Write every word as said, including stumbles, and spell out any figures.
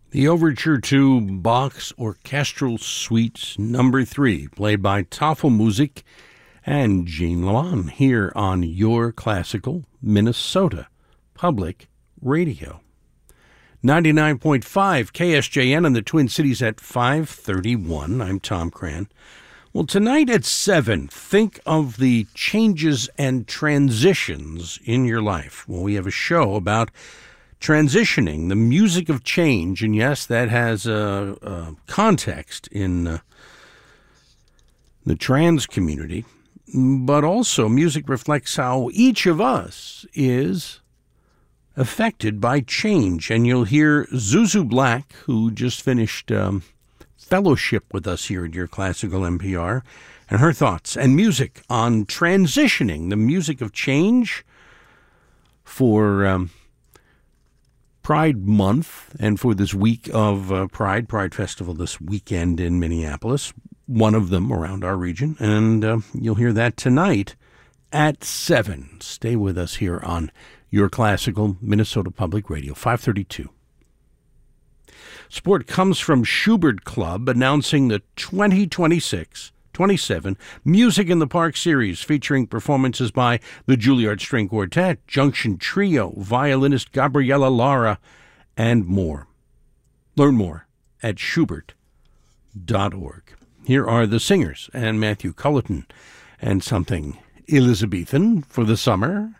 The Overture to Bach's Orchestral Suites number three, played by Tafelmusik and Gene Lamont here on Your Classical Minnesota Public Radio. ninety-nine point five K S J N in the Twin Cities at five thirty-one. I'm Tom Cran. Well, tonight at seven, think of the changes and transitions in your life. Well, we have a show about transitioning, the music of change, and yes, that has a, a context in uh, the trans community, but also music reflects how each of us is affected by change. And you'll hear Zuzu Black, who just finished um, fellowship with us here at Your Classical N P R, and her thoughts and music on transitioning, the music of change for um, Pride Month and for this week of uh, Pride, Pride Festival this weekend in Minneapolis, one of them around our region. And uh, you'll hear that tonight at seven. Stay with us here on Your Classical Minnesota Public Radio, five thirty-two. Support comes from Schubert Club, announcing the twenty twenty-six twenty-seven Music in the Park series, featuring performances by the Juilliard String Quartet, Junction Trio, violinist Gabriella Lara, and more. Learn more at schubert dot org. Here are the singers and Matthew Culleton and something Elizabethan for the summer.